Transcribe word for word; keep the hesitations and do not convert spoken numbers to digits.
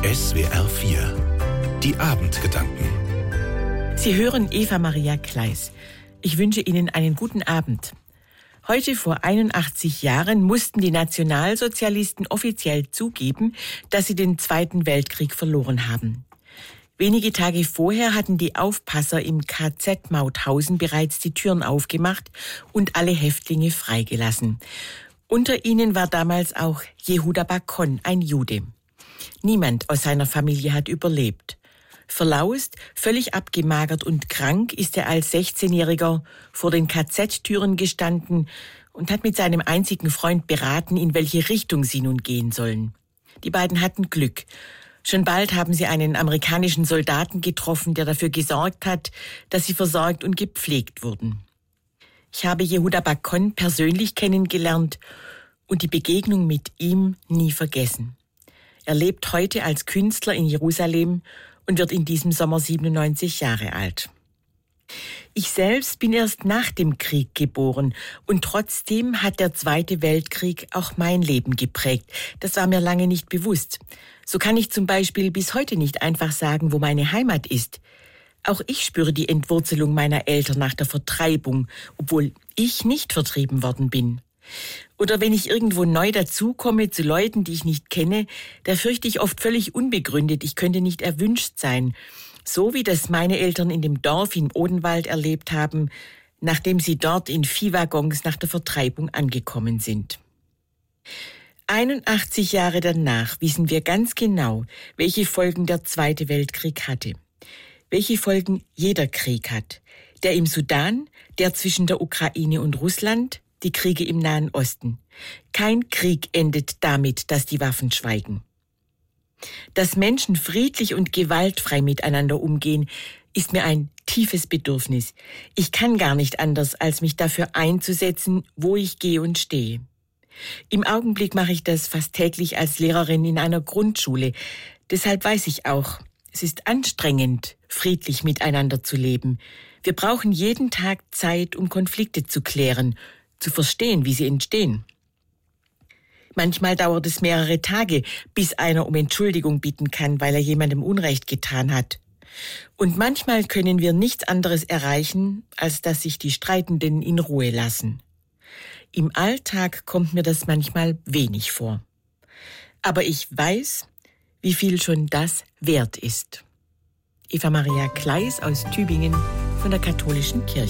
S W R vier. Die Abendgedanken. Sie hören Eva Maria Kleis. Ich wünsche Ihnen einen guten Abend. Heute vor einundachtzig Jahren mussten die Nationalsozialisten offiziell zugeben, dass sie den Zweiten Weltkrieg verloren haben. Wenige Tage vorher hatten die Aufpasser im K Z Mauthausen bereits die Türen aufgemacht und alle Häftlinge freigelassen. Unter ihnen war damals auch Yehuda Bakon, ein Jude. Niemand aus seiner Familie hat überlebt. Verlaust, völlig abgemagert und krank ist er als sechzehnjähriger vor den K Z-Türen gestanden und hat mit seinem einzigen Freund beraten, in welche Richtung sie nun gehen sollen. Die beiden hatten Glück. Schon bald haben sie einen amerikanischen Soldaten getroffen, der dafür gesorgt hat, dass sie versorgt und gepflegt wurden. Ich habe Yehuda Bakon persönlich kennengelernt und die Begegnung mit ihm nie vergessen. Er lebt heute als Künstler in Jerusalem und wird in diesem Sommer siebenundneunzig Jahre alt. Ich selbst bin erst nach dem Krieg geboren und trotzdem hat der Zweite Weltkrieg auch mein Leben geprägt. Das war mir lange nicht bewusst. So kann ich zum Beispiel bis heute nicht einfach sagen, wo meine Heimat ist. Auch ich spüre die Entwurzelung meiner Eltern nach der Vertreibung, obwohl ich nicht vertrieben worden bin. Oder wenn ich irgendwo neu dazukomme zu Leuten, die ich nicht kenne, da fürchte ich oft völlig unbegründet, ich könnte nicht erwünscht sein. So wie das meine Eltern in dem Dorf im Odenwald erlebt haben, nachdem sie dort in Viehwaggons nach der Vertreibung angekommen sind. einundachtzig Jahre danach wissen wir ganz genau, welche Folgen der Zweite Weltkrieg hatte. Welche Folgen jeder Krieg hat. Der im Sudan, der zwischen der Ukraine und Russland, die Kriege im Nahen Osten. Kein Krieg endet damit, dass die Waffen schweigen. Dass Menschen friedlich und gewaltfrei miteinander umgehen, ist mir ein tiefes Bedürfnis. Ich kann gar nicht anders, als mich dafür einzusetzen, wo ich gehe und stehe. Im Augenblick mache ich das fast täglich als Lehrerin in einer Grundschule. Deshalb weiß ich auch, es ist anstrengend, friedlich miteinander zu leben. Wir brauchen jeden Tag Zeit, um Konflikte zu klären, zu verstehen, wie sie entstehen. Manchmal dauert es mehrere Tage, bis einer um Entschuldigung bitten kann, weil er jemandem Unrecht getan hat. Und manchmal können wir nichts anderes erreichen, als dass sich die Streitenden in Ruhe lassen. Im Alltag kommt mir das manchmal wenig vor. Aber ich weiß, wie viel schon das wert ist. Eva Maria Kleis aus Tübingen von der Katholischen Kirche.